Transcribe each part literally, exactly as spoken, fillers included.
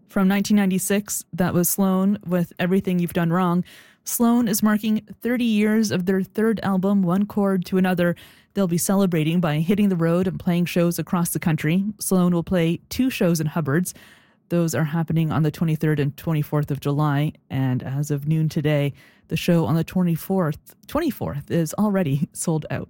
From nineteen ninety-six, that was Sloan with Everything You've Done Wrong. Sloan is marking thirty years of their third album, One Chord to Another. They'll be celebrating by hitting the road and playing shows across the country. Sloan will play two shows in Hubbard's. Those are happening on the twenty-third and twenty-fourth of July. And as of noon today, the show on the twenty-fourth, twenty-fourth is already sold out.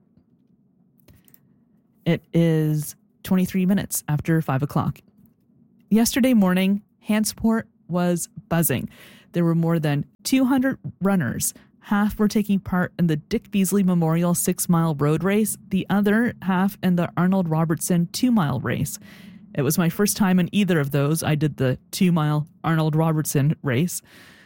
It is twenty-three minutes after five o'clock. Yesterday morning, Hantsport was buzzing. There were more than two hundred runners. Half were taking part in the Dick Beasley Memorial six-mile road race, the other half in the Arnold Robertson two-mile race. It was my first time in either of those. I did the two-mile Arnold Robertson race.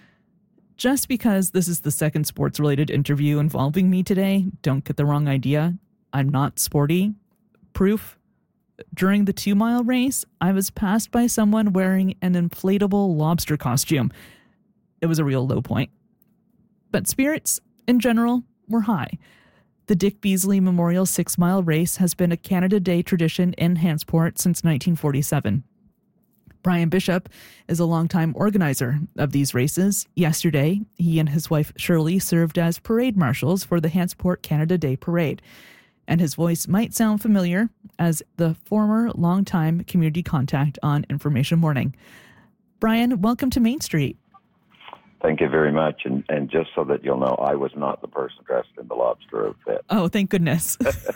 Just because this is the second sports-related interview involving me today, don't get the wrong idea. I'm not sporty. Proof: during the two-mile race, I was passed by someone wearing an inflatable lobster costume. It was a real low point. But spirits, in general, were high. The Dick Beasley Memorial six-mile race has been a Canada Day tradition in Hantsport since nineteen forty-seven. Brian Bishop is a longtime organizer of these races. Yesterday, he and his wife Shirley served as parade marshals for the Hantsport Canada Day Parade. And his voice might sound familiar as the former longtime community contact on Information Morning. Brian, welcome to Main Street. Thank you very much. And, and just so that you'll know, I was not the person dressed in the lobster outfit. Oh, thank goodness.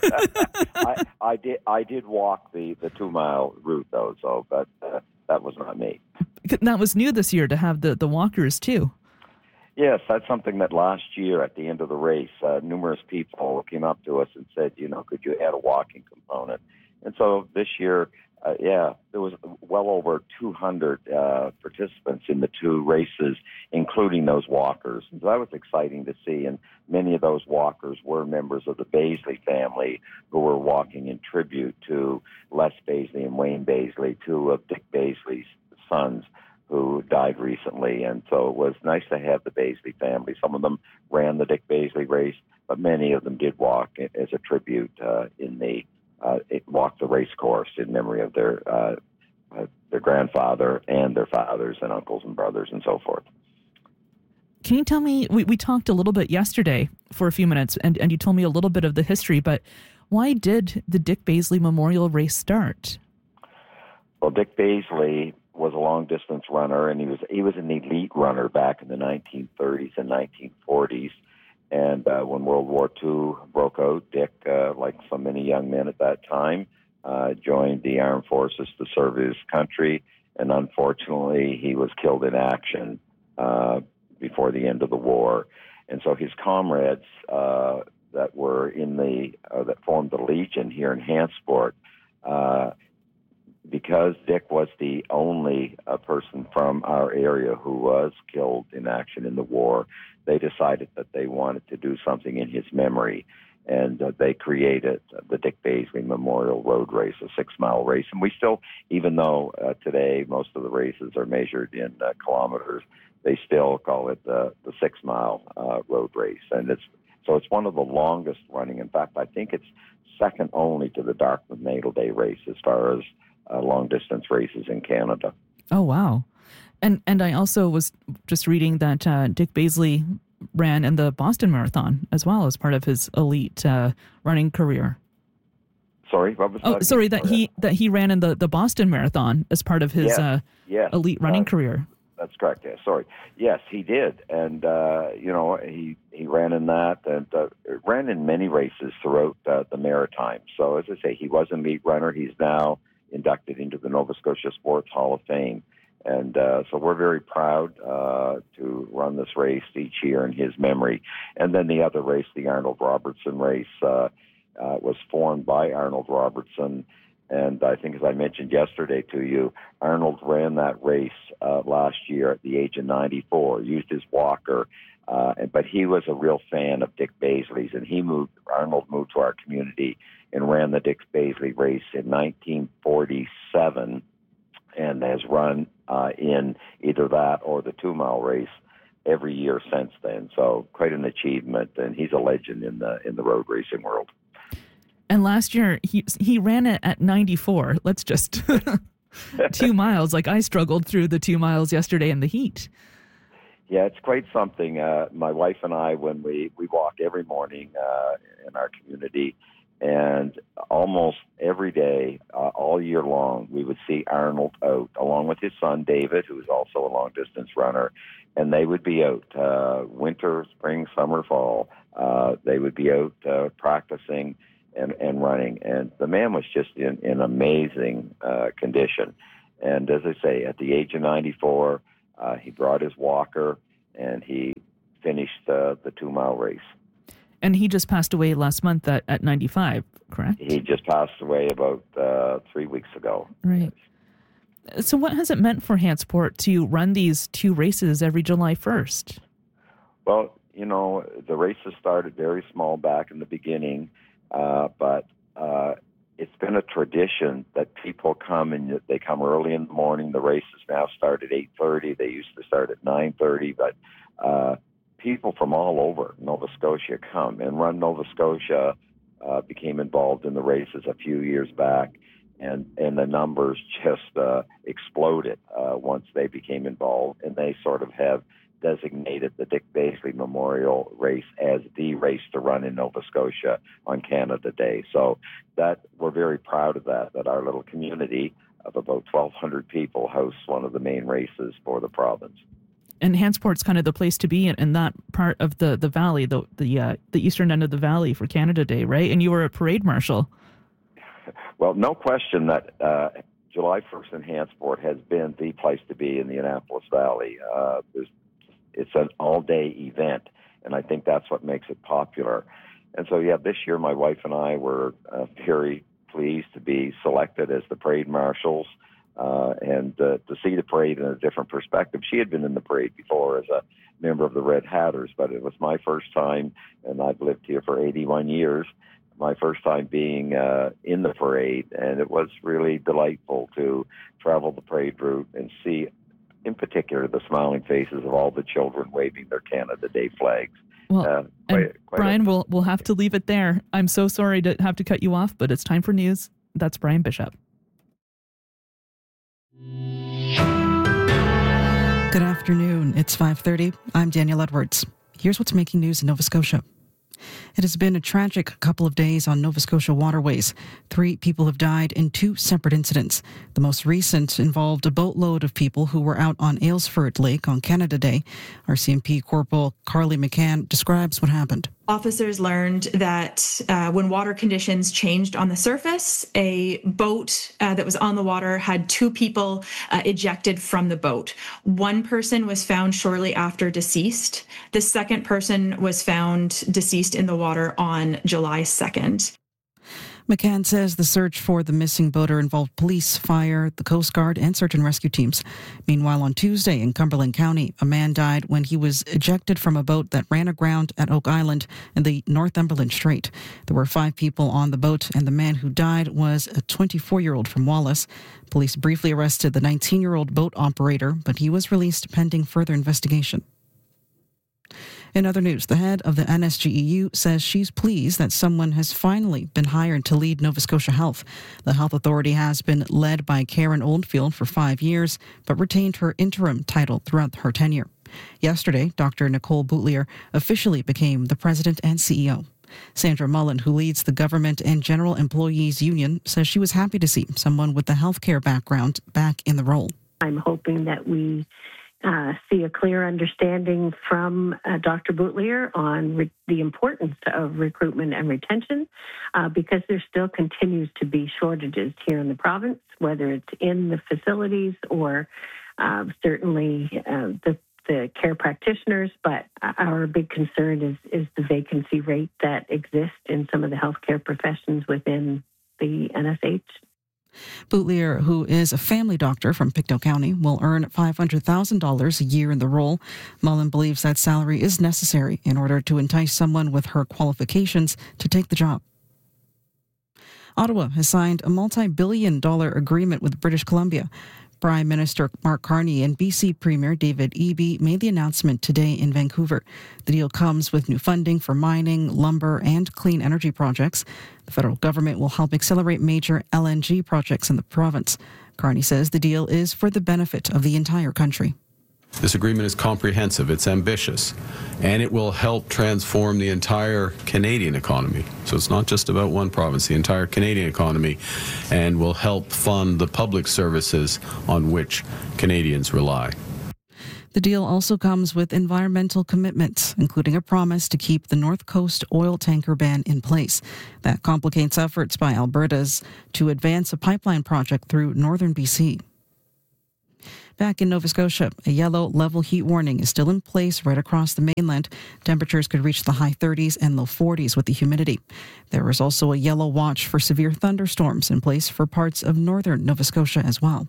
I, I did I did walk the, the two-mile route, though, so but uh, that was not me. That was new this year to have the, the walkers, too. Yes, that's something that last year at the end of the race, uh, numerous people came up to us and said, you know, could you add a walking component? And so this year, uh, yeah, there was well over two hundred uh, participants in the two races, including those walkers. And so that was exciting to see. And many of those walkers were members of the Baisley family who were walking in tribute to Les Baisley and Wayne Baisley, two of Dick Baisley's sons, who died recently. And so it was nice to have the Baisley family. Some of them ran the Dick Baisley race, but many of them did walk as a tribute uh, in the, uh, it walked the race course in memory of their, uh, uh, their grandfather and their fathers and uncles and brothers and so forth. Can you tell me, we, we talked a little bit yesterday for a few minutes, and, and you told me a little bit of the history, but why did the Dick Baisley Memorial race start? Well, Dick Baisley was a long-distance runner, and he was he was an elite runner back in the nineteen thirties and nineteen forties. And uh, when World War Two broke out, Dick, uh, like so many young men at that time, uh, joined the armed forces to serve his country. And unfortunately, he was killed in action uh, before the end of the war. And so his comrades uh, that were in the uh, that formed the Legion here in Hantsport, uh, because Dick was the only uh, person from our area who was killed in action in the war, they decided that they wanted to do something in his memory. And uh, they created the Dick Baisley Memorial Road Race, a six-mile race. And we still, even though uh, today most of the races are measured in uh, kilometers, they still call it the, the six-mile uh, road race. And it's so it's one of the longest running. In fact, I think it's second only to the Dartmouth Natal Day race as far as Uh, long-distance races in Canada. Oh, wow. And and I also was just reading that uh, Dick Baisley ran in the Boston Marathon as well as part of his elite uh, running career. Sorry, what was Oh, that? sorry, that he that he ran in the, the Boston Marathon as part of his yes, uh, yes. elite running uh, career. That's correct, yeah, sorry. Yes, he did. And, uh, you know, he, he ran in that and uh, ran in many races throughout uh, the Maritimes. So, as I say, he was an elite runner. He's now inducted into the Nova Scotia Sports Hall of Fame. And uh, so we're very proud uh, to run this race each year in his memory. And then the other race, the Arnold Robertson race, uh, uh, was formed by Arnold Robertson. And I think, as I mentioned yesterday to you, Arnold ran that race uh, last year at the age of ninety-four, used his walker. Uh, but he was a real fan of Dick Baisley's, and he moved, Arnold moved to our community and ran the Dick Baisley race in nineteen forty-seven and has run uh, in either that or the two-mile race every year since then. So quite an achievement, and he's a legend in the in the road racing world. And last year, he he ran it at ninety-four. Let's just two miles. Like I struggled through the two miles yesterday in the heat. Yeah, it's quite something. Uh, my wife and I, when we, we walk every morning uh, in our community, and almost every day, uh, all year long, we would see Arnold out, along with his son, David, who is also a long-distance runner, and they would be out uh, winter, spring, summer, fall. Uh, they would be out uh, practicing and, and running, and the man was just in, in amazing uh, condition. And as I say, at the age of ninety-four, uh, he brought his walker, and he finished uh, the two-mile race. And he just passed away last month at, at ninety-five, correct? He just passed away about uh, three weeks ago. Right. So what has it meant for Hansport to run these two races every July first? Well, you know, the races started very small back in the beginning, uh, but uh, it's been a tradition that people come, and they come early in the morning. The races now start at eight thirty. They used to start at nine thirty, but uh, people from all over Nova Scotia come, and Run Nova Scotia uh, became involved in the races a few years back, and, and the numbers just uh, exploded uh, once they became involved, and they sort of have designated the Dick Baisley Memorial Race as the race to run in Nova Scotia on Canada Day. So that we're very proud of that, that our little community of about twelve hundred people hosts one of the main races for the province. And Hansport's kind of the place to be in, in that part of the, the valley, the the uh, the eastern end of the valley for Canada Day, right? And you were a parade marshal. Well, no question that uh, July first in Hansport has been the place to be in the Annapolis Valley. Uh, there's, it's an all-day event, and I think that's what makes it popular. And so, yeah, this year my wife and I were uh, very pleased to be selected as the parade marshals. Uh, and uh, to see the parade in a different perspective. She had been in the parade before as a member of the Red Hatters, but it was my first time, and I've lived here for eighty-one years, my first time being uh, in the parade, and it was really delightful to travel the parade route and see, in particular, the smiling faces of all the children waving their Canada Day flags. Well, uh, quite, and quite Brian, a- we'll, we'll have to leave it there. I'm so sorry to have to cut you off, but it's time for news. That's Brian Bishop. Good afternoon. It's five thirty. I'm Danielle Edwards. Here's what's making news in Nova Scotia. It has been a tragic couple of days on Nova Scotia waterways. Three people have died in two separate incidents. The most recent involved a boatload of people who were out on Aylesford Lake on Canada Day. R C M P Corporal Carly McCann describes what happened. Officers learned that uh, when water conditions changed on the surface, a boat uh, that was on the water had two people uh, ejected from the boat. One person was found shortly after deceased. The second person was found deceased in the water on July second. McCann says the search for the missing boater involved police, fire, the Coast Guard, and search and rescue teams. Meanwhile, on Tuesday in Cumberland County, a man died when he was ejected from a boat that ran aground at Oak Island in the Northumberland Strait. There were five people on the boat, and the man who died was a twenty-four-year-old from Wallace. Police briefly arrested the nineteen-year-old boat operator, but he was released pending further investigation. In other news, the head of the N S G E U says she's pleased that someone has finally been hired to lead Nova Scotia Health. The health authority has been led by Karen Oldfield for five years, but retained her interim title throughout her tenure. Yesterday, Doctor Nicole Boutlier officially became the president and C E O. Sandra Mullen, who leads the Government and General Employees Union, says she was happy to see someone with a healthcare background back in the role. I'm hoping that we Uh, see a clear understanding from uh, Doctor Boutlier on re- the importance of recruitment and retention, uh, because there still continues to be shortages here in the province, whether it's in the facilities or uh, certainly uh, the, the care practitioners. But our big concern is, is the vacancy rate that exists in some of the healthcare professions within the N S H. Boutlier, who is a family doctor from Pictou County, will earn five hundred thousand dollars a year in the role. Mullen believes that salary is necessary in order to entice someone with her qualifications to take the job. Ottawa has signed a multi-billion dollar agreement with British Columbia. Prime Minister Mark Carney and B C Premier David Eby made the announcement today in Vancouver. The deal comes with new funding for mining, lumber, and clean energy projects. The federal government will help accelerate major L N G projects in the province. Carney says the deal is for the benefit of the entire country. This agreement is comprehensive, it's ambitious, and it will help transform the entire Canadian economy. So it's not just about one province, the entire Canadian economy, and will help fund the public services on which Canadians rely. The deal also comes with environmental commitments, including a promise to keep the North Coast oil tanker ban in place. That complicates efforts by Alberta's to advance a pipeline project through northern B C. Back in Nova Scotia, a yellow level heat warning is still in place right across the mainland. Temperatures could reach the high thirties and low forties with the humidity. There is also a yellow watch for severe thunderstorms in place for parts of northern Nova Scotia as well.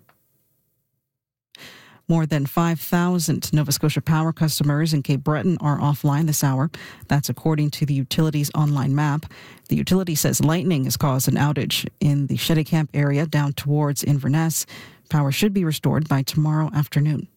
More than five thousand Nova Scotia Power customers in Cape Breton are offline this hour. That's according to the utility's online map. The utility says lightning has caused an outage in the Cheticamp area down towards Inverness. Power should be restored by tomorrow afternoon.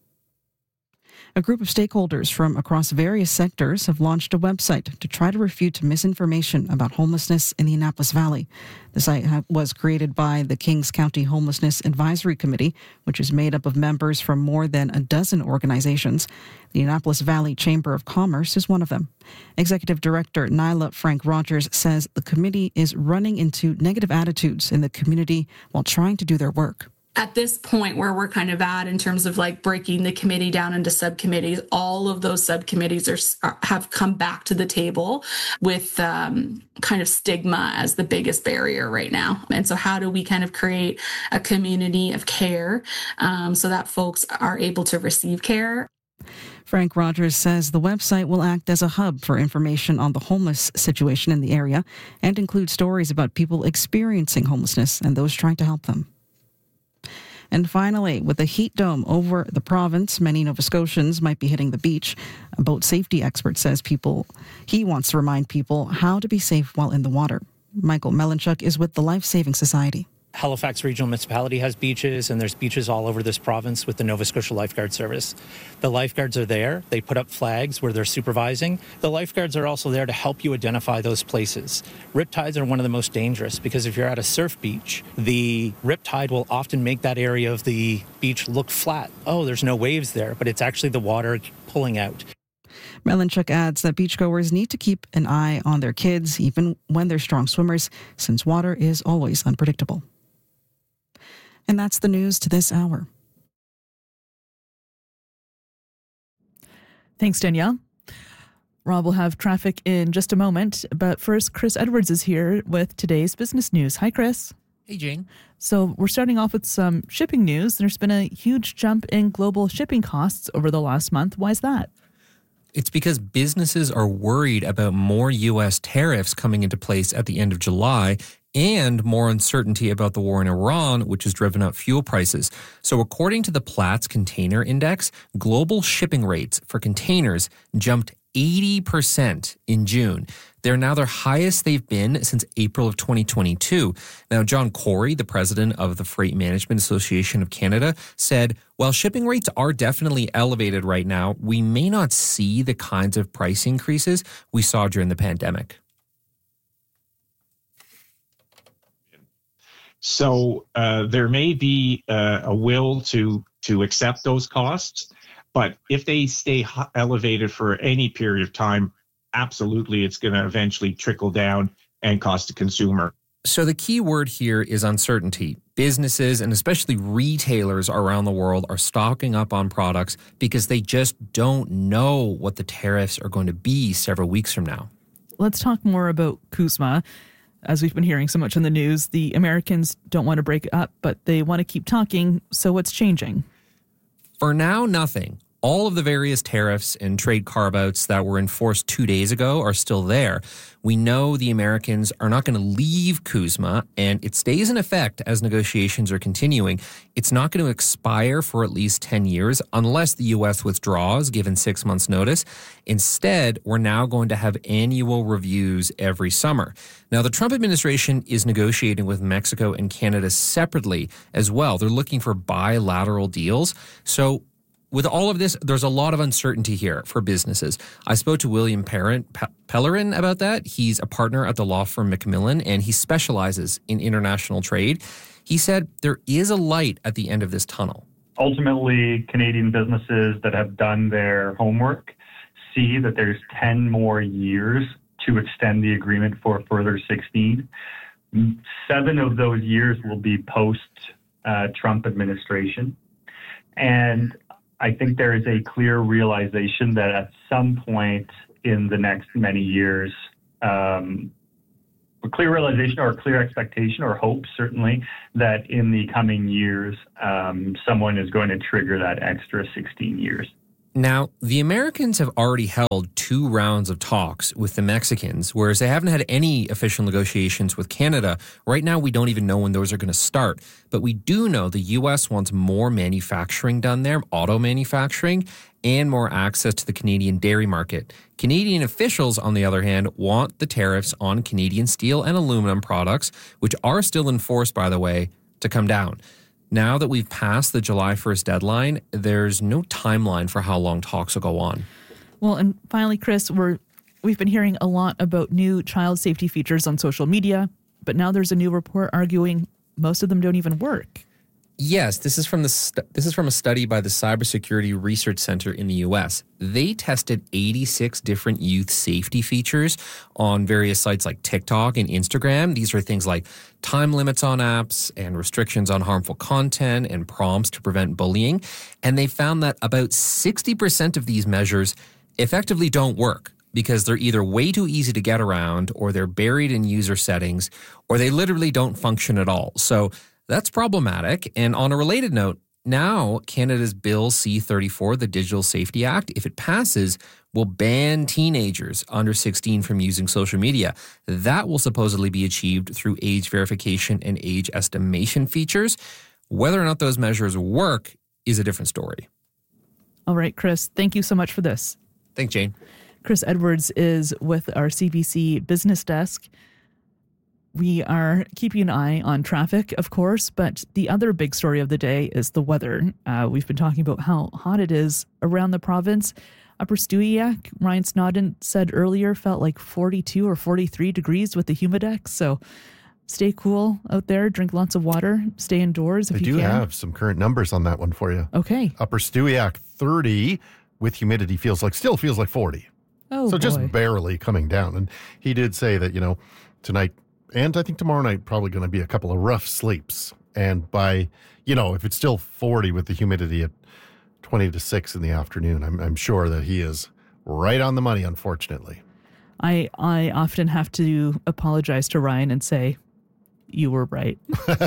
A group of stakeholders from across various sectors have launched a website to try to refute misinformation about homelessness in the Annapolis Valley. The site was created by the Kings County Homelessness Advisory Committee, which is made up of members from more than a dozen organizations. The Annapolis Valley Chamber of Commerce is one of them. Executive Director Nyla Frank Rogers says the committee is running into negative attitudes in the community while trying to do their work. At this point where we're kind of at in terms of like breaking the committee down into subcommittees, all of those subcommittees are, are have come back to the table with um, kind of stigma as the biggest barrier right now. And so how do we kind of create a community of care um, so that folks are able to receive care? Frank Rogers says the website will act as a hub for information on the homeless situation in the area and include stories about people experiencing homelessness and those trying to help them. And finally, with a heat dome over the province, many Nova Scotians might be hitting the beach. A boat safety expert says people he wants to remind people how to be safe while in the water. Michael Melanchuk is with the Life Saving Society. Halifax Regional Municipality has beaches, and there's beaches all over this province with the Nova Scotia Lifeguard Service. The lifeguards are there. They put up flags where they're supervising. The lifeguards are also there to help you identify those places. Riptides are one of the most dangerous because if you're at a surf beach, the riptide will often make that area of the beach look flat. Oh, there's no waves there, but it's actually the water pulling out. Melanchuk adds that beachgoers need to keep an eye on their kids, even when they're strong swimmers, since water is always unpredictable. And that's the news to this hour. Thanks, Danielle. Rob will have traffic in just a moment, but first, Chris Edwards is here with today's business news. Hi, Chris. Hey, Jane. So we're starting off with some shipping news. There's been a huge jump in global shipping costs over the last month. Why is that? It's because businesses are worried about more U S tariffs coming into place at the end of July and more uncertainty about the war in Iran, which has driven up fuel prices. So according to the Platts Container Index, global shipping rates for containers jumped eighty percent in June. They're now their highest they've been since April of twenty twenty-two. Now, John Corey, the president of the Freight Management Association of Canada, said, while shipping rates are definitely elevated right now, we may not see the kinds of price increases we saw during the pandemic. So uh, there may be uh, a will to to accept those costs, but if they stay elevated for any period of time, absolutely, it's going to eventually trickle down and cost the consumer. So the key word here is uncertainty. Businesses and especially retailers around the world are stocking up on products because they just don't know what the tariffs are going to be several weeks from now. Let's talk more about CUSMA. As we've been hearing so much in the news, the Americans don't want to break it up, but they want to keep talking. So what's changing? For now, nothing. All of the various tariffs and trade carve-outs that were enforced two days ago are still there. We know the Americans are not going to leave CUSMA, and it stays in effect as negotiations are continuing. It's not going to expire for at least ten years unless the U S withdraws, given six months' notice. Instead, we're now going to have annual reviews every summer. Now, the Trump administration is negotiating with Mexico and Canada separately as well. They're looking for bilateral deals. So with all of this, there's a lot of uncertainty here for businesses. I spoke to William Parent, P- Pellerin about that. He's a partner at the law firm Macmillan, and he specializes in international trade. He said there is a light at the end of this tunnel. Ultimately, Canadian businesses that have done their homework see that there's ten more years to extend the agreement for a further sixteen. Seven of those years will be post-Trump uh, administration. And I think there is a clear realization that at some point in the next many years, um, a clear realization or a clear expectation or hope, certainly, that in the coming years, um, someone is going to trigger that extra sixteen years. Now, the Americans have already held two rounds of talks with the Mexicans, whereas they haven't had any official negotiations with Canada. Right now, we don't even know when those are going to start. But we do know the U S wants more manufacturing done there, auto manufacturing, and more access to the Canadian dairy market. Canadian officials, on the other hand, want the tariffs on Canadian steel and aluminum products, which are still enforced, by the way, to come down. Now that we've passed the July first deadline, there's no timeline for how long talks will go on. Well, and finally, Chris, we're, we've been hearing a lot about new child safety features on social media, but now there's a new report arguing most of them don't even work. Yes, this is from the stu- this is from a study by the Cybersecurity Research Center in the U S. They tested eighty-six different youth safety features on various sites like TikTok and Instagram. These are things like time limits on apps and restrictions on harmful content and prompts to prevent bullying. And they found that about sixty percent of these measures effectively don't work because they're either way too easy to get around, or they're buried in user settings, or they literally don't function at all. So that's problematic. And on a related note, now Canada's Bill C thirty-four, the Digital Safety Act, if it passes, will ban teenagers under sixteen from using social media. That will supposedly be achieved through age verification and age estimation features. Whether or not those measures work is a different story. All right, Chris, thank you so much for this. Thanks, Jane. Chris Edwards is with our C B C Business Desk. We are keeping an eye on traffic, of course, but the other big story of the day is the weather. Uh, we've been talking about how hot it is around the province. Upper Stewiacke, Ryan Snodden said earlier, felt like forty-two or forty-three degrees with the Humidex. So stay cool out there, drink lots of water, stay indoors if I you do can. have some current numbers on that one for you. Okay. Upper Stewiacke, thirty with humidity, feels like, still feels like forty. Oh, So boy. just barely coming down. And he did say that, you know, tonight and I think tomorrow night, probably going to be a couple of rough sleeps. And by, you know, if it's still forty with the humidity at twenty to six in the afternoon, I'm, I'm sure that he is right on the money, unfortunately. I I often have to apologize to Ryan and say, you were right.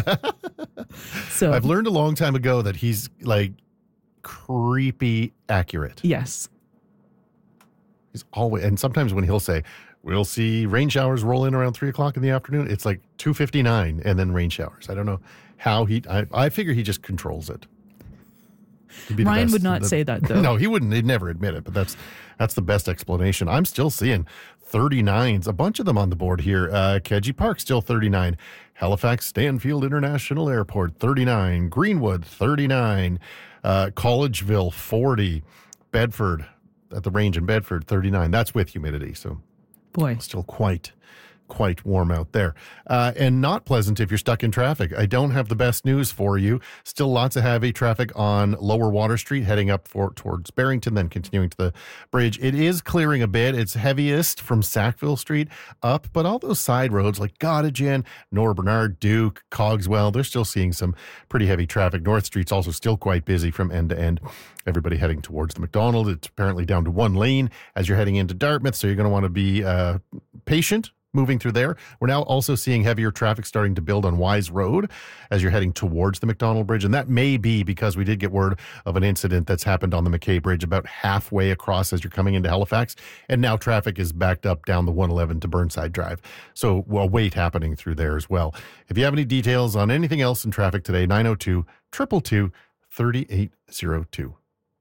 So I've learned a long time ago that he's like creepy accurate. Yes. He's always, and sometimes when he'll say, we'll see rain showers roll in around three o'clock in the afternoon, it's like two fifty-nine and then rain showers. I don't know how he, I, I figure he just controls it. He'd be the Ryan best- would not the- say that, though. No, he wouldn't. He'd never admit it, but that's that's the best explanation. I'm still seeing thirty-nines, a bunch of them on the board here. Uh, Kedzie Park, still thirty-nine. Halifax Stanfield International Airport, thirty-nine. Greenwood, thirty-nine. Uh, Collegeville, forty. Bedford, at the range in Bedford, thirty-nine. That's with humidity, so boy, still quite quite warm out there. Uh, and not pleasant if you're stuck in traffic. I don't have the best news for you. Still lots of heavy traffic on Lower Water Street heading up for towards Barrington, then continuing to the bridge. It is clearing a bit. It's heaviest from Sackville Street up, but all those side roads like Gottingen, Nor Bernard, Duke, Cogswell, they're still seeing some pretty heavy traffic. North Street's also still quite busy from end to end. Everybody heading towards the McDonald. It's apparently down to one lane as you're heading into Dartmouth, so you're going to want to be uh, patient moving through there. We're now also seeing heavier traffic starting to build on Wise Road as you're heading towards the McDonald Bridge. And that may be because we did get word of an incident that's happened on the McKay Bridge about halfway across as you're coming into Halifax. And now traffic is backed up down the one eleven to Burnside Drive. So a wait happening through there as well. If you have any details on anything else in traffic today, nine oh two, two two two, three eight oh two.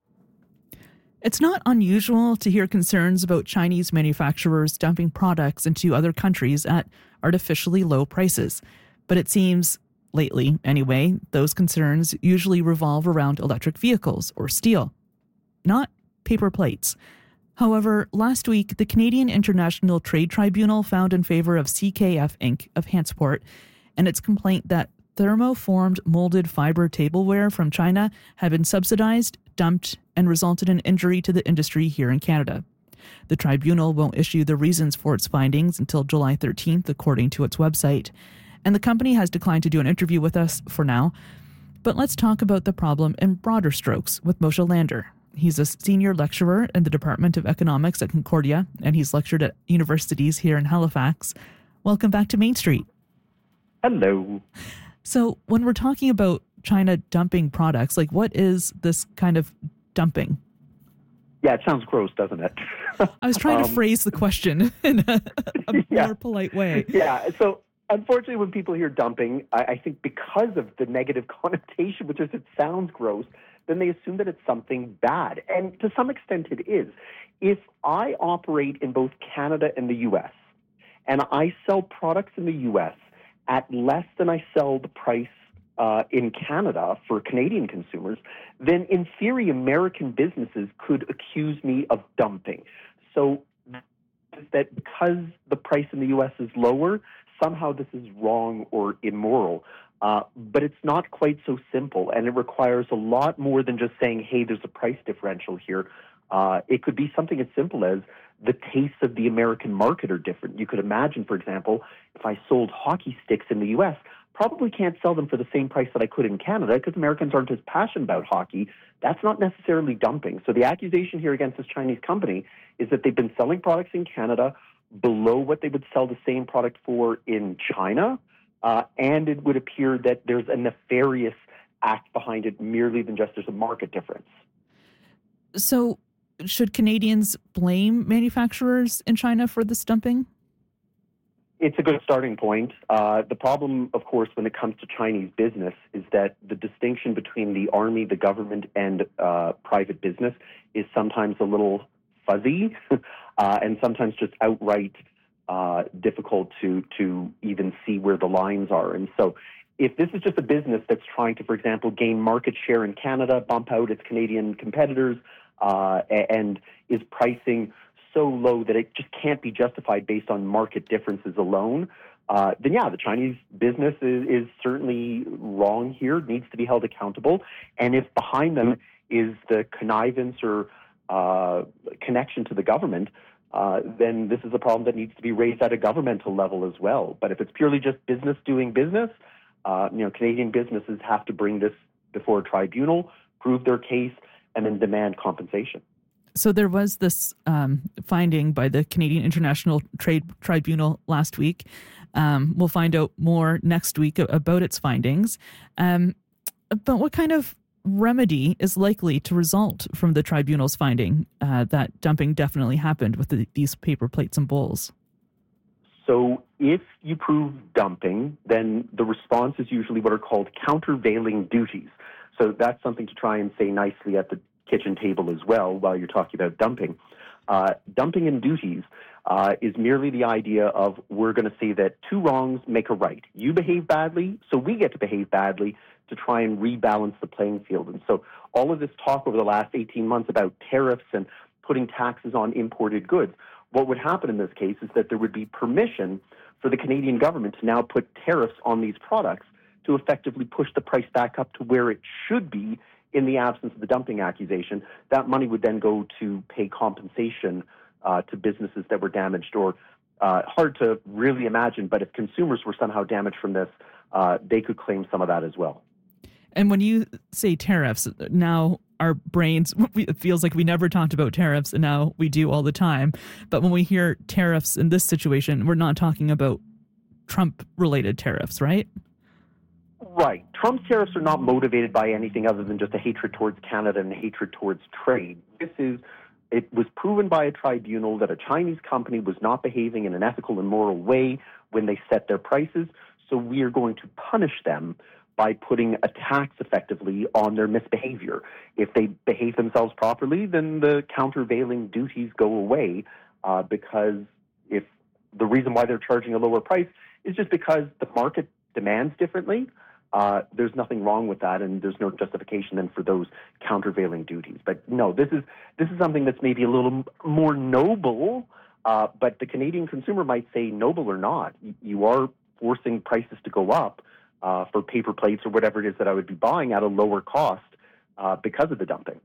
It's not unusual to hear concerns about Chinese manufacturers dumping products into other countries at artificially low prices. But it seems, lately anyway, those concerns usually revolve around electric vehicles or steel, not paper plates. However, last week, the Canadian International Trade Tribunal found in favor of C K F Incorporated of Hantsport and its complaint that thermoformed molded fiber tableware from China had been subsidized, dumped, and resulted in injury to the industry here in Canada. The tribunal won't issue the reasons for its findings until July thirteenth, according to its website, and the company has declined to do an interview with us for now. But let's talk about the problem in broader strokes with Moshe Lander. He's a senior lecturer in the Department of Economics at Concordia, and he's lectured at universities here in Halifax. Welcome back to Main Street. Hello. So when we're talking about China dumping products, like what is this kind of dumping? Yeah, it sounds gross, doesn't it? I was trying um, to phrase the question in a, a yeah. more polite way. Yeah, so unfortunately when people hear dumping, I, I think because of the negative connotation, which is it sounds gross, then they assume that it's something bad. And to some extent it is. If I operate in both Canada and the U S, and I sell products in the U S at less than I sell the price uh, in Canada for Canadian consumers, then in theory, American businesses could accuse me of dumping. So that because the price in the U S is lower, somehow this is wrong or immoral. Uh, but it's not quite so simple, and it requires a lot more than just saying, hey, there's a price differential here. Uh, it could be something as simple as the tastes of the American market are different. You could imagine, for example, if I sold hockey sticks in the U S, probably can't sell them for the same price that I could in Canada because Americans aren't as passionate about hockey. That's not necessarily dumping. So the accusation here against this Chinese company is that they've been selling products in Canada below what they would sell the same product for in China, uh, and it would appear that there's a nefarious act behind it merely than just there's a market difference. So should Canadians blame manufacturers in China for this dumping? It's a good starting point. Uh, the problem, of course, when it comes to Chinese business is that the distinction between the army, the government, and uh, private business is sometimes a little fuzzy uh, and sometimes just outright uh, difficult to, to even see where the lines are. And so if this is just a business that's trying to, for example, gain market share in Canada, bump out its Canadian competitors, uh, and is pricing so low that it just can't be justified based on market differences alone, uh, then yeah, the Chinese business is, is certainly wrong here, needs to be held accountable. And if behind them is the connivance or uh, connection to the government, uh, then this is a problem that needs to be raised at a governmental level as well. But if it's purely just business doing business, uh, you know, Canadian businesses have to bring this before a tribunal, prove their case, and then demand compensation. So there was this um, finding by the Canadian International Trade Tribunal last week. Um, we'll find out more next week about its findings. Um, but what kind of remedy is likely to result from the tribunal's finding uh, that dumping definitely happened with the, these paper plates and bowls? So if you prove dumping, then the response is usually what are called countervailing duties. So that's something to try and say nicely at the kitchen table as well while you're talking about dumping. Uh, dumping and duties uh, is merely the idea of we're going to say that two wrongs make a right. You behave badly, so we get to behave badly to try and rebalance the playing field. And so all of this talk over the last eighteen months about tariffs and putting taxes on imported goods, what would happen in this case is that there would be permission for the Canadian government to now put tariffs on these products to effectively push the price back up to where it should be in the absence of the dumping accusation. That money would then go to pay compensation uh, to businesses that were damaged, or uh, hard to really imagine, but if consumers were somehow damaged from this, uh, they could claim some of that as well. And when you say tariffs, now our brains, it feels like we never talked about tariffs, and now we do all the time. But when we hear tariffs in this situation, we're not talking about Trump-related tariffs, right? Right. Trump's tariffs are not motivated by anything other than just a hatred towards Canada and a hatred towards trade. This is, it was proven by a tribunal that a Chinese company was not behaving in an ethical and moral way when they set their prices, so we are going to punish them by putting a tax effectively on their misbehavior. If they behave themselves properly, then the countervailing duties go away, uh, because if the reason why they're charging a lower price is just because the market demands differently, uh, there's nothing wrong with that, and there's no justification then for those countervailing duties. But no, this is this is something that's maybe a little more noble, uh, but the Canadian consumer might say, noble or not, you are forcing prices to go up uh, for paper plates or whatever it is that I would be buying at a lower cost uh, because of the dumping.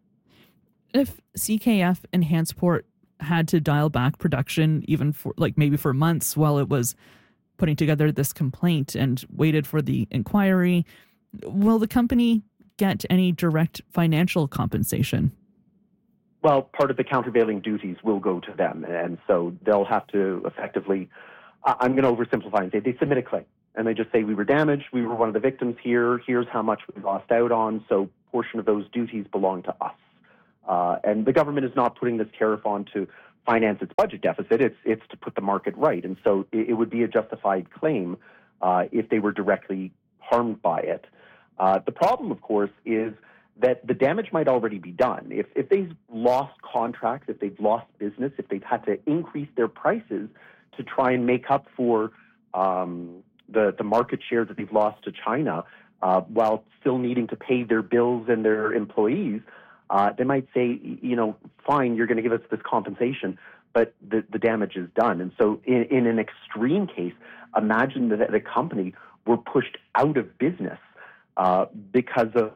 If C K F and Hansport had to dial back production even for like maybe for months while it was putting together this complaint and waited for the inquiry, will the company get any direct financial compensation? Well, part of the countervailing duties will go to them, and so they'll have to effectively, I'm going to oversimplify and say they submit a claim, and they just say, we were damaged, we were one of the victims here, here's how much we lost out on, so a portion of those duties belong to us. Uh, and the government is not putting this tariff on to finance its budget deficit. It's it's to put the market right. And so it, it would be a justified claim uh, if they were directly harmed by it. Uh, the problem, of course, is that the damage might already be done. If, if they've lost contracts, if they've lost business, if they've had to increase their prices to try and make up for um, the, the market share that they've lost to China uh, while still needing to pay their bills and their employees, Uh, they might say, you know, fine, you're going to give us this compensation, but the, the damage is done. And so in, in an extreme case, imagine that the company were pushed out of business uh, because of,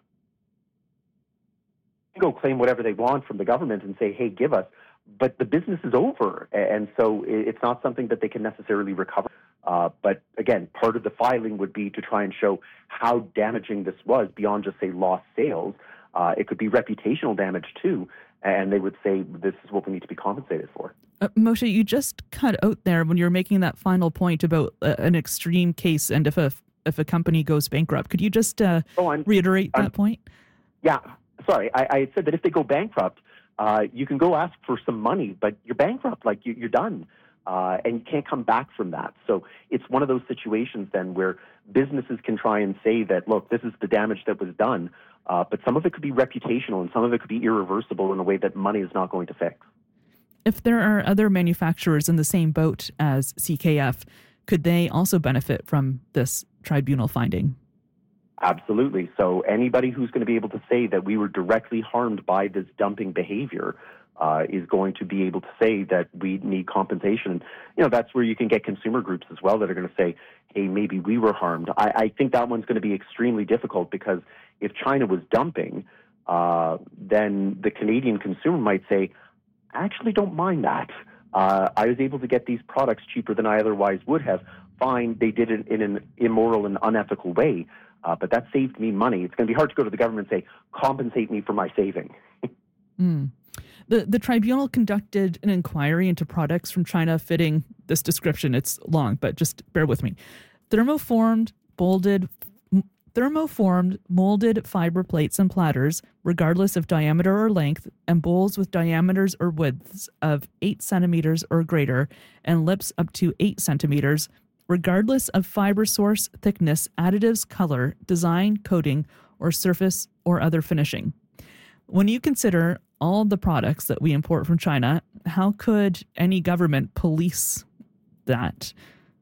go claim whatever they want from the government and say, hey, give us, but the business is over. And so it's not something that they can necessarily recover. Uh, but again, part of the filing would be to try and show how damaging this was beyond just, say, lost sales. Uh, it could be reputational damage too, and they would say this is what we need to be compensated for. Uh, Moshe, you just cut out there when you were making that final point about uh, an extreme case and if a if a company goes bankrupt. Could you just uh, oh, I'm, reiterate I'm, that point? Yeah, sorry, I, I said that if they go bankrupt, uh, you can go ask for some money, but you're bankrupt, like you, you're done. Uh, and you can't come back from that. So it's one of those situations then where businesses can try and say that, look, this is the damage that was done, uh, but some of it could be reputational and some of it could be irreversible in a way that money is not going to fix. If there are other manufacturers in the same boat as C K F, could they also benefit from this tribunal finding? Absolutely. So anybody who's going to be able to say that we were directly harmed by this dumping behavior Uh, is going to be able to say that we need compensation. You know, that's where you can get consumer groups as well that are going to say, hey, maybe we were harmed. I, I think that one's going to be extremely difficult because if China was dumping, uh, then the Canadian consumer might say, I actually don't mind that. Uh, I was able to get these products cheaper than I otherwise would have. Fine, they did it in an immoral and unethical way, uh, but that saved me money. It's going to be hard to go to the government and say, compensate me for my saving. mm. The the tribunal conducted an inquiry into products from China fitting this description. It's long, but just bear with me. Thermoformed, molded, thermoformed, molded fiber plates and platters, regardless of diameter or length, and bowls with diameters or widths of eight centimeters or greater, and lips up to eight centimeters, regardless of fiber source, thickness, additives, color, design, coating, or surface or other finishing. When you consider all the products that we import from China, how could any government police that?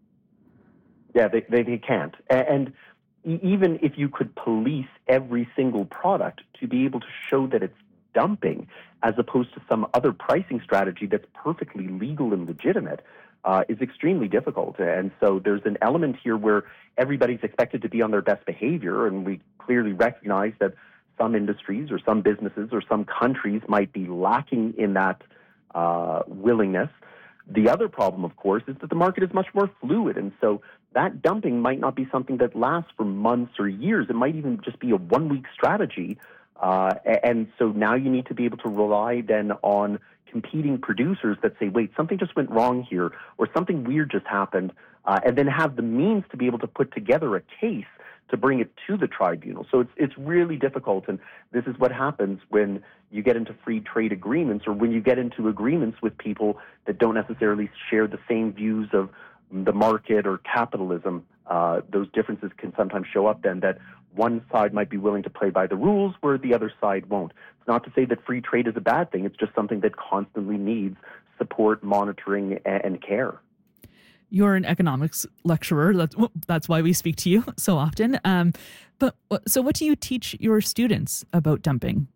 Yeah, they, they, they can't. And even if you could police every single product to be able to show that it's dumping as opposed to some other pricing strategy that's perfectly legal and legitimate, uh, is extremely difficult. And so there's an element here where everybody's expected to be on their best behavior, and we clearly recognize that some industries or some businesses or some countries might be lacking in that uh, willingness. The other problem, of course, is that the market is much more fluid. And so that dumping might not be something that lasts for months or years. It might even just be a one-week strategy. Uh, and so now you need to be able to rely then on competing producers that say, wait, something just went wrong here, or something weird just happened, uh, and then have the means to be able to put together a case to bring it to the tribunal. So it's it's really difficult, and this is what happens when you get into free trade agreements, or when you get into agreements with people that don't necessarily share the same views of the market or capitalism. Uh, those differences can sometimes show up then, that one side might be willing to play by the rules where the other side won't. It's not to say that free trade is a bad thing. It's just something that constantly needs support, monitoring, and care. You're an economics lecturer. That's that's why we speak to you so often. Um, but so, what do you teach your students about dumping?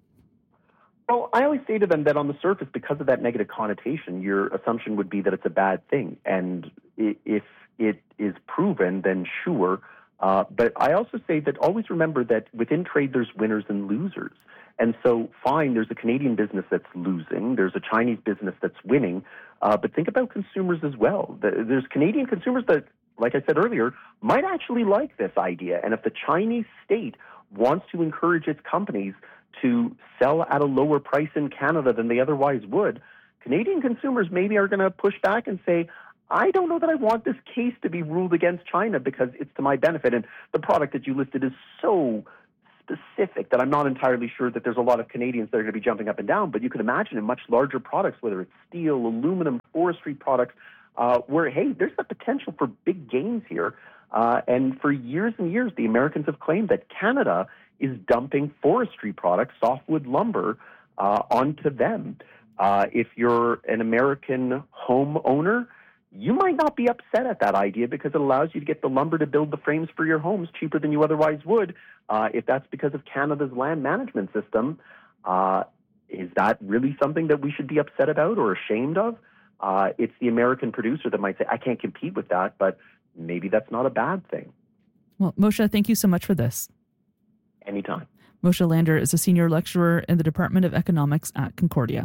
Well, I always say to them that on the surface, because of that negative connotation, your assumption would be that it's a bad thing. And if it is proven, then sure. Uh, but I also say that always remember that within trade, there's winners and losers. And so, fine, there's a Canadian business that's losing. There's a Chinese business that's winning. Uh, but think about consumers as well. There's Canadian consumers that, like I said earlier, might actually like this idea. And if the Chinese state wants to encourage its companies to sell at a lower price in Canada than they otherwise would, Canadian consumers maybe are going to push back and say, I don't know that I want this case to be ruled against China because it's to my benefit. And the product that you listed is so specific that I'm not entirely sure that there's a lot of Canadians that are going to be jumping up and down. But you can imagine in much larger products, whether it's steel, aluminum, forestry products, uh, where, hey, there's the potential for big gains here. Uh, and for years and years, the Americans have claimed that Canada is dumping forestry products, softwood lumber, uh, onto them. Uh, if you're an American homeowner, you might not be upset at that idea because it allows you to get the lumber to build the frames for your homes cheaper than you otherwise would. Uh, if that's because of Canada's land management system, uh, is that really something that we should be upset about or ashamed of? Uh, it's the American producer that might say, I can't compete with that, but maybe that's not a bad thing. Well, Moshe, thank you so much for this. Anytime. Moshe Lander is a senior lecturer in the Department of Economics at Concordia.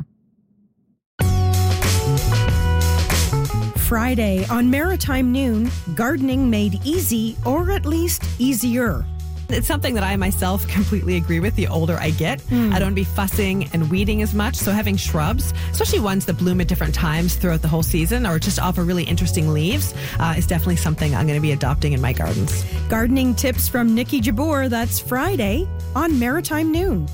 Friday on Maritime Noon, gardening made easy, or at least easier. It's something that I myself completely agree with. The older I get, mm. I don't want to be fussing and weeding as much. So having shrubs, especially ones that bloom at different times throughout the whole season or just offer really interesting leaves, uh, is definitely something I'm going to be adopting in my gardens. Gardening tips from Nikki Jabbour. That's Friday on Maritime Noon.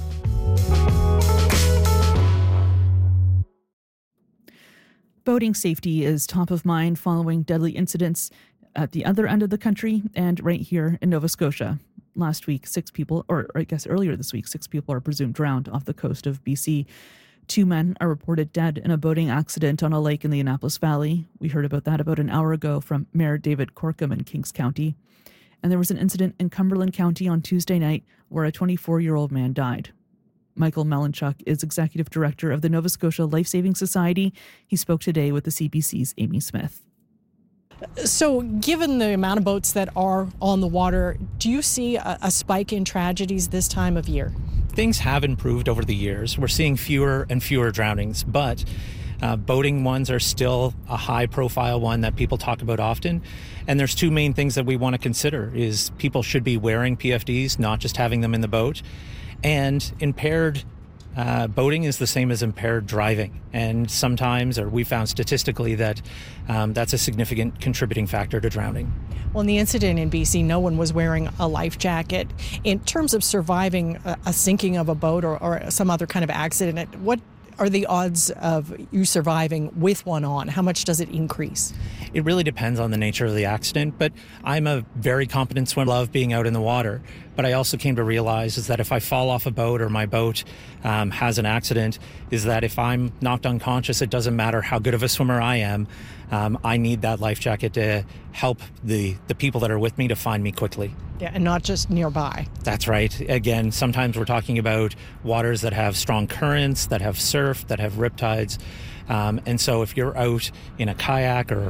Boating safety is top of mind following deadly incidents at the other end of the country and right here in Nova Scotia. Last week, six people, or I guess earlier this week, six people are presumed drowned off the coast of B C. Two men are reported dead in a boating accident on a lake in the Annapolis Valley. We heard about that about an hour ago from Mayor David Corkum in Kings County. And there was an incident in Cumberland County on Tuesday night where a twenty-four-year-old man died. Michael Melanchuk is executive director of the Nova Scotia Life-Saving Society. He spoke today with the C B C's Amy Smith. So given the amount of boats that are on the water, do you see a, a spike in tragedies this time of year? Things have improved over the years. We're seeing fewer and fewer drownings, but uh, boating ones are still a high-profile one that people talk about often. And there's two main things that we want to consider is people should be wearing P F Ds, not just having them in the boat. And impaired uh, boating is the same as impaired driving. And sometimes, or we found statistically that um, that's a significant contributing factor to drowning. Well, in the incident in B C, no one was wearing a life jacket. In terms of surviving a, a sinking of a boat or, or some other kind of accident, what are the odds of you surviving with one on? How much does it increase? It really depends on the nature of the accident, but I'm a very competent swimmer. I love being out in the water, but I also came to realize is that if I fall off a boat or my boat um, has an accident, is that if I'm knocked unconscious, it doesn't matter how good of a swimmer I am. Um, I need that life jacket to help the, the people that are with me to find me quickly. Yeah, and not just nearby. That's right. Again, sometimes we're talking about waters that have strong currents, that have surf, that have riptides. Um, and so if you're out in a kayak or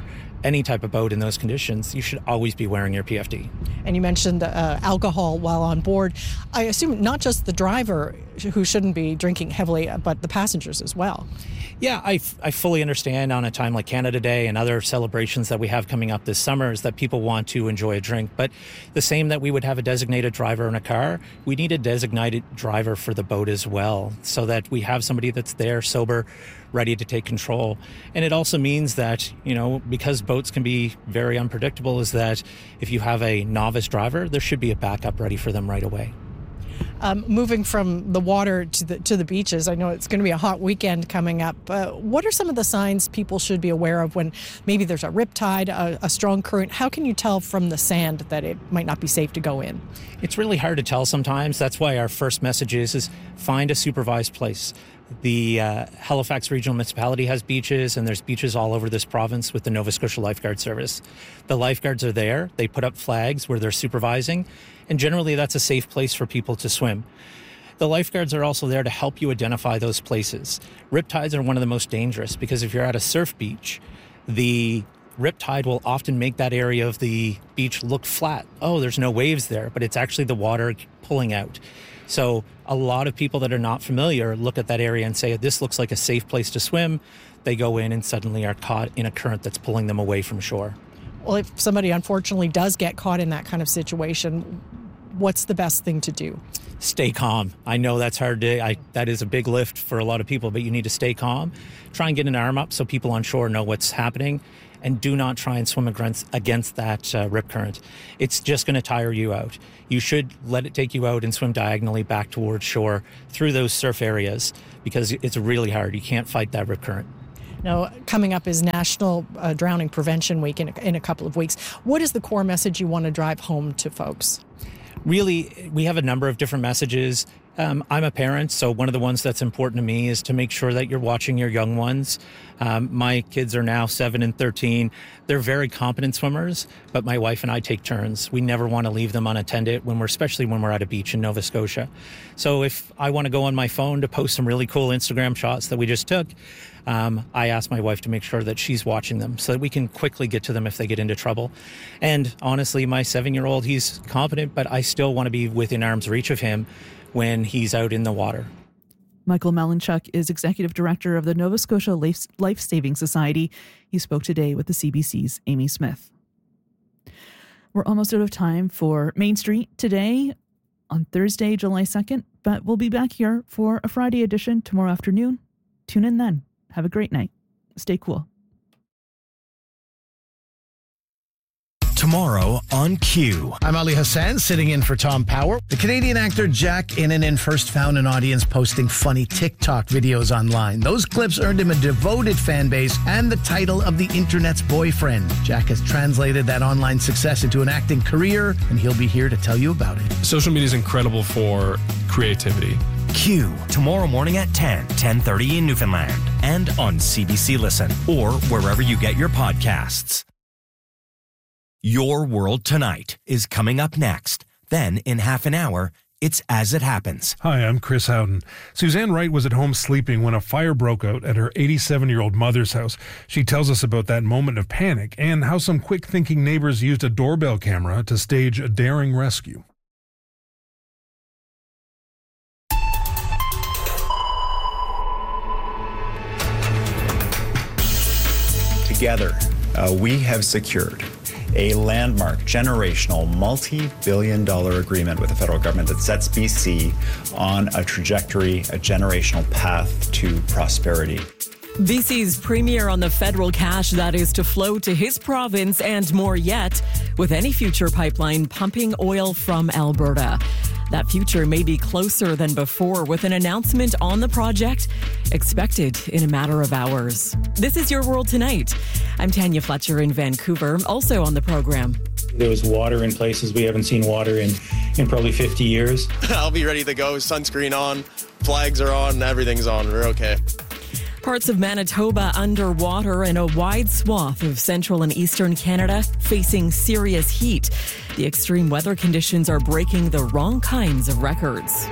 any type of boat in those conditions, you should always be wearing your P F D. And you mentioned uh, alcohol while on board. I assume not just the driver who shouldn't be drinking heavily, but the passengers as well. Yeah, I, I fully understand on a time like Canada Day and other celebrations that we have coming up this summer is that people want to enjoy a drink. But the same that we would have a designated driver in a car, we need a designated driver for the boat as well, so that we have somebody that's there sober, ready to take control. And it also means that, you know, because boats can be very unpredictable, is that if you have a novice driver, there should be a backup ready for them right away. Um, moving from the water to the to the beaches, I know it's going to be a hot weekend coming up. Uh, what are some of the signs people should be aware of when maybe there's a riptide, a, a strong current? How can you tell from the sand that it might not be safe to go in? It's really hard to tell sometimes. That's why our first message is, is find a supervised place. The uh, Halifax Regional Municipality has beaches, and there's beaches all over this province with the Nova Scotia Lifeguard Service. The lifeguards are there. They put up flags where they're supervising, and generally that's a safe place for people to swim. The lifeguards are also there to help you identify those places. Riptides are one of the most dangerous because if you're at a surf beach, the riptide will often make that area of the beach look flat. Oh, there's no waves there, but it's actually the water pulling out. So a lot of people that are not familiar look at that area and say, this looks like a safe place to swim. They go in and suddenly are caught in a current that's pulling them away from shore. Well, if somebody unfortunately does get caught in that kind of situation, what's the best thing to do? Stay calm. I know that's hard to, I, that is a big lift for a lot of people, but you need to stay calm. Try and get an arm up so people on shore know what's happening, and do not try and swim against, against that uh, rip current. It's just going to tire you out. You should let it take you out and swim diagonally back towards shore through those surf areas because it's really hard. You can't fight that rip current. Now, coming up is National uh, Drowning Prevention Week in a, in a couple of weeks. What is the core message you want to drive home to folks? Really, we have a number of different messages. Um, I'm a parent, so one of the ones that's important to me is to make sure that you're watching your young ones. Um, my kids are now seven and thirteen. They're very competent swimmers, but my wife and I take turns. We never want to leave them unattended, when we're, especially when we're at a beach in Nova Scotia. So if I want to go on my phone to post some really cool Instagram shots that we just took, um, I ask my wife to make sure that she's watching them so that we can quickly get to them if they get into trouble. And honestly, my seven-year-old, he's competent, but I still want to be within arm's reach of him when he's out in the water. Michael Malinchuk is Executive Director of the Nova Scotia Life, Life Saving Society. He spoke today with the C B C's Amy Smith. We're almost out of time for Main Street today on Thursday, July second, but we'll be back here for a Friday edition tomorrow afternoon. Tune in then. Have a great night. Stay cool. Tomorrow on Q. I'm Ali Hassan, sitting in for Tom Power. The Canadian actor Jack Innanen first found an audience posting funny TikTok videos online. Those clips earned him a devoted fan base and the title of the internet's boyfriend. Jack has translated that online success into an acting career, and he'll be here to tell you about it. Social media is incredible for creativity. Q, tomorrow morning at ten, ten thirty in Newfoundland, and on C B C Listen, or wherever you get your podcasts. Your World Tonight is coming up next. Then, in half an hour, it's As It Happens. Hi, I'm Chris Howden. Suzanne Wright was at home sleeping when a fire broke out at her eighty-seven-year-old mother's house. She tells us about that moment of panic and how some quick-thinking neighbors used a doorbell camera to stage a daring rescue. Together, uh, we have secured a landmark, generational, multi-billion dollar agreement with the federal government that sets B C on a trajectory, a generational path to prosperity. B C's premier on the federal cash that is to flow to his province and more yet, with any future pipeline pumping oil from Alberta. That future may be closer than before, with an announcement on the project expected in a matter of hours. This is Your World Tonight. I'm Tanya Fletcher in Vancouver, also on the program. There was water in places we haven't seen water in, in probably fifty years. I'll be ready to go. Sunscreen on, flags are on, everything's on. We're okay. Parts of Manitoba underwater and a wide swath of central and eastern Canada facing serious heat. The extreme weather conditions are breaking the wrong kinds of records.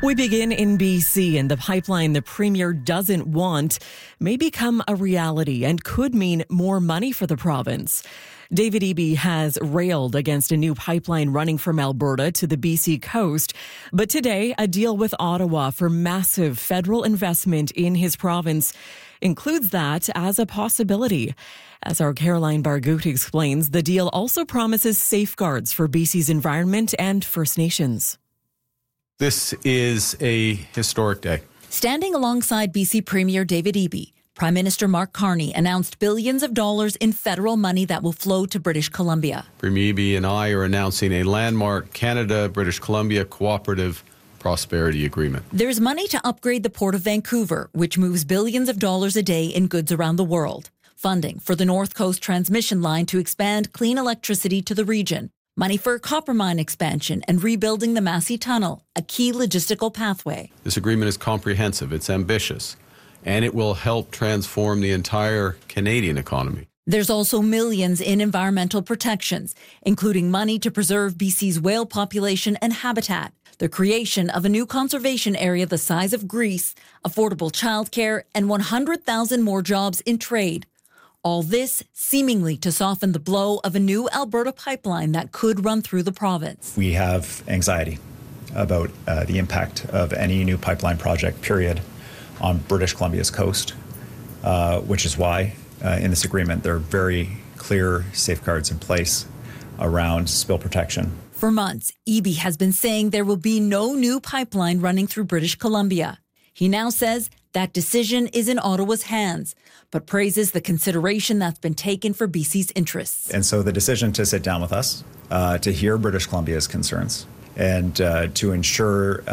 We begin in B C, and the pipeline the Premier doesn't want may become a reality and could mean more money for the province. David Eby has railed against a new pipeline running from Alberta to the B C coast. But today, a deal with Ottawa for massive federal investment in his province includes that as a possibility. As our Caroline Bargout explains, the deal also promises safeguards for B C's environment and First Nations. This is a historic day. Standing alongside B C Premier David Eby, Prime Minister Mark Carney announced billions of dollars in federal money that will flow to British Columbia. Premier Eby and I are announcing a landmark Canada-British Columbia Cooperative Prosperity Agreement. There's money to upgrade the Port of Vancouver, which moves billions of dollars a day in goods around the world. Funding for the North Coast Transmission Line to expand clean electricity to the region. Money for a copper mine expansion and rebuilding the Massey Tunnel, a key logistical pathway. This agreement is comprehensive, it's ambitious, and it will help transform the entire Canadian economy. There's also millions in environmental protections, including money to preserve B C's whale population and habitat, the creation of a new conservation area the size of Greece, affordable childcare, and one hundred thousand more jobs in trade. All this seemingly to soften the blow of a new Alberta pipeline that could run through the province. We have anxiety about uh, the impact of any new pipeline project, period, on British Columbia's coast, uh, which is why uh, in this agreement there are very clear safeguards in place around spill protection. For months, Eby has been saying there will be no new pipeline running through British Columbia. He now says that decision is in Ottawa's hands, but praises the consideration that's been taken for B C's interests. And so the decision to sit down with us, uh, to hear British Columbia's concerns, and uh, to ensure